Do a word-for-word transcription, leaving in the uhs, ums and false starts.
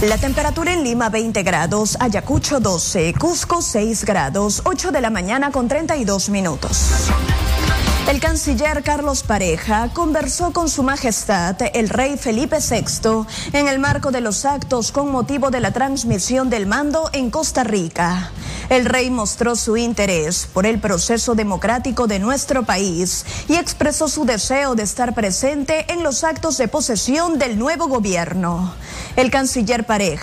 La temperatura en Lima veinte grados, Ayacucho doce, Cusco seis grados, ocho de la mañana con treinta y dos minutos. El canciller Carlos Pareja conversó con Su Majestad el Rey Felipe sexto en el marco de los actos con motivo de la transmisión del mando en Costa Rica. El rey mostró su interés por el proceso democrático de nuestro país y expresó su deseo de estar presente en los actos de posesión del nuevo gobierno. El canciller Pareja